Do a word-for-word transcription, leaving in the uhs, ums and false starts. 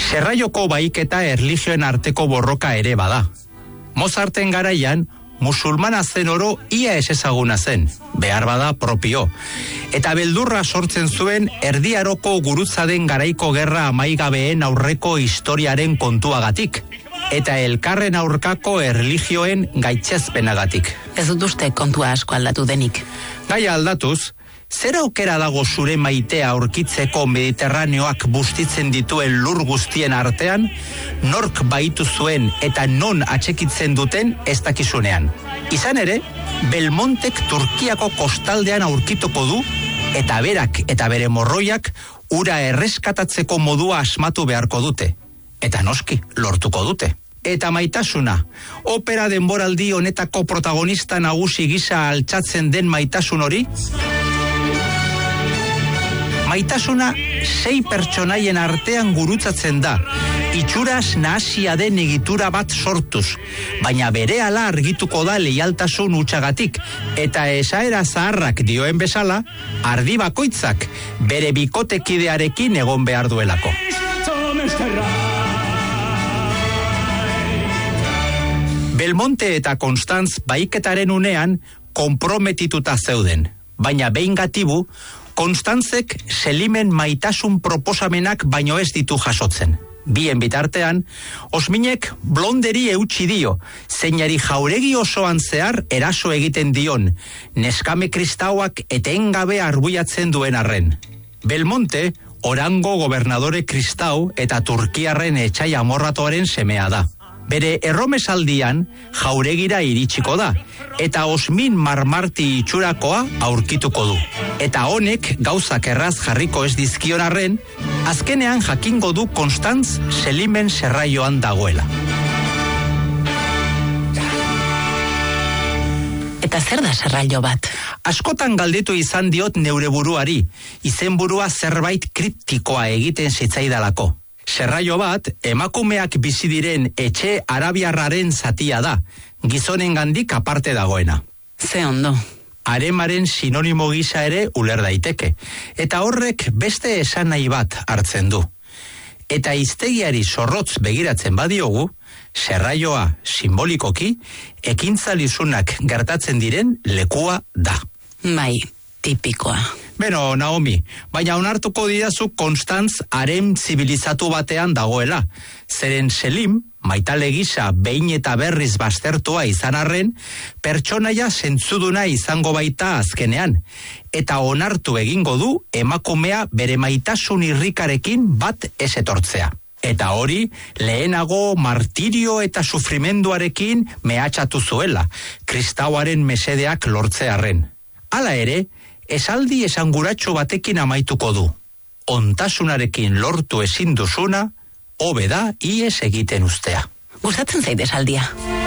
Serraioko bahiketa erlijioen arteko borroka ere bada. Mozarten garaian, musulmana zen oro ia ez ezaguna zen, behar bada propio. Eta beldurra sortzen zuen Erdi Aroko gurutzaden garaiko gerra amaigabeen aurreko historiaren kontuagatik. Eta elkarren aurkako erlijioen gaitzezpenagatik. Ez dut uste kontua asko aldatu denik. Gaia aldatuz, zer aukera dago zure maitea aurkitzeko Mediterraneoak bustitzen dituen lur guztien artean, nork baitu zuen eta non atxekitzen duten ez dakizunean. Izan ere, Belmontek Turkiako kostaldean aurkituko du, eta berak eta bere morroiak ura erreskatatzeko modua asmatu beharko dute. Eta noski, lortuko dute. Eta maitasuna, opera denboraldi honetako protagonista nagusi gisa altxatzen den maitasun hori, maitasuna sei pertsonaien artean gurutzatzen da, itxuraz nahasia den egitura bat sortuz, baina berehala argituko da leialtasun hutsagatik, eta esaera zaharrak dioen bezala, ardi bakoitzak bere bikotekidearekin egon behar duelako. Belmonte eta Konstantz bahiketaren unean konprometituta zeuden, baina behin gatibu, Konstantzek Selimen maitasun proposamenak baino ez ditu jasotzen. Bien bitartean, Osminek blonderi eutsi dio, zeinari jauregi osoan zehar eraso egiten dion, neskame kristauak etengabe arbuiatzen duen arren. Belmonte, Orango gobernadore kristau eta Turkiarren etxai amorratoaren semea da. Bere erromesaldian jauregira iritsiko da, eta Osmin marmarti itxurakoa aurkituko du. Eta honek gauzak erraz jarriko ez dizkion arren, azkenean jakingo du Konstantz Selimen serraioan dagoela. Eta zer da serraio bat? Askotan galdetu izan diot neure buruari, izenburua zerbait kriptikoa egiten zitzaidalako. Serraio bat, emakumeak bizi diren etxe arabiarraren zatia da, gizonengandik aparte dagoena. Ze ondo. Haremaren sinonimo gisa ere uler daiteke, eta horrek beste esanahi bat hartzen du. Eta hiztegiari zorrotz begiratzen badiogu, serraioa simbolikoki, ekintzalizunak gertatzen diren lekua da. Bai, tipikoa. Beno, Naomi, baina onartuko didazu Konstantz harem zibilizatu batean dagoela. Zeren Selim, maitale gisa behin eta berriz baztertua izan arren, pertsonaia zentzuduna izango baita azkenean. Eta onartu egingo du emakumea bere maitasun irrikarekin bat ez etortzea. Eta hori, lehenago martirio eta sufrimenduarekin mehatxatu zuela, kristauaren mesedeak lortzearren. Hala ere, esaldi esanguratxo batekin amaituko du. Ontasunarekin lortu ezin duzuna, hobe da ies egiten ustea. Gustatzen zait esaldia.